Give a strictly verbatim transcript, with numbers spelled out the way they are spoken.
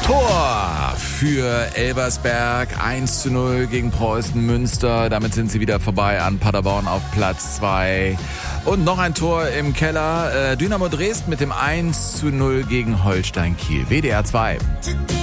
Tor für Elversberg, eins zu null gegen Preußen Münster. Damit sind sie wieder vorbei an Paderborn auf Platz zwei. Und noch ein Tor im Keller. Dynamo Dresden mit dem eins zu null gegen Holstein Kiel. W D R zwei.